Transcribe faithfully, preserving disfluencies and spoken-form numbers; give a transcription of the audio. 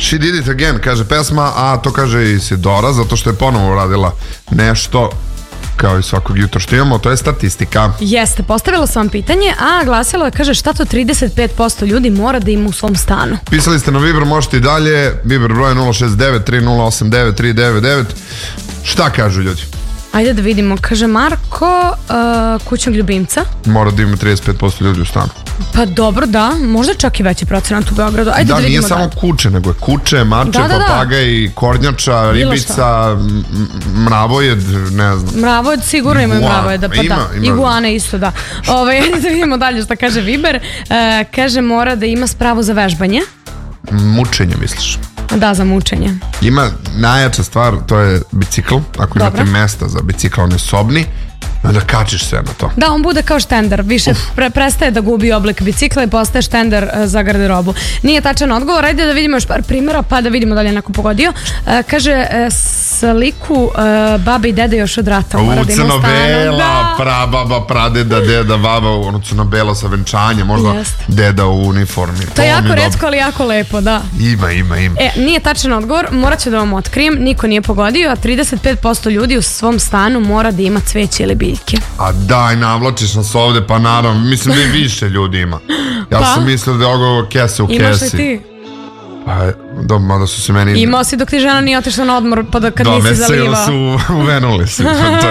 She Did It Again, kaže pesma, a to kaže i Sidora, zato što je ponovo uradila nešto kao i svakog jutra što imamo, to je statistika. Jeste, postavila sam vam pitanje, a glasilo je, kaže, šta to trideset pet posto ljudi mora da ima u svom stanu? Pisali ste na Viber, možete i dalje, Viber broj nula šest devet tri nula osam devet tri devet devet. Šta kažu ljudi? Ajde da vidimo, kaže Marko, uh, kućnog ljubimca. Mora da ima trideset pet posto ljudi u stanu. Pa dobro, da, možda čak i veći procenat u Beogradu. Ajde da, da vidimo. Da, nije samo kuće, nego je kuće, marče, da, da, papagaj, da. Kornjača, ribica, mravojed, ne znam. Mravojed, sigurno imaju mravojed, da, pa ima, da. Ima. Iguane isto, da. Ove, ajde da vidimo dalje šta kaže Viber. Uh, kaže, mora da ima spravu za vežbanje. Mučenje, misliš? Da, za mučenje. Ima najjača stvar, to je bicikl. Ako Dobre. imate mesta za bicikl, on je sobni, onda kačiš se na to. Da, on bude kao štender, više pre, prestaje da gubi oblik bicikla i postaje štender uh, za garderobu. Nije tačan odgovor, ajde da vidimo još par primjera, pa da vidimo da li je neko pogodio. Uh, kaže, uh, sliku uh, babe i dede još od rata. U, crno-bela, da. Prababa, pradeda, deda, baba, ono crno-bela sa venčanjem, možda Jest. deda u uniformi. To, to je jako retko, ali jako lepo, da. Ima, ima, ima. E, nije tačan odgovor, morat ću da vam otkrijem, niko nije pogodio, a trideset pet posto ljudi u svom stanu mora da ima cveće ili biljke. A daj, navlačiš nas ovde, pa naravno, mislim da i više ljudi ima. Ja pa? sam mislio da je ovo kese u kesi. Imaš li ti? Pa, do, mada su se meni... Imao si dok ti žena nije otišla na odmor, pa da kad do, nisi zaliva. Do, meseo su uvenuli si. To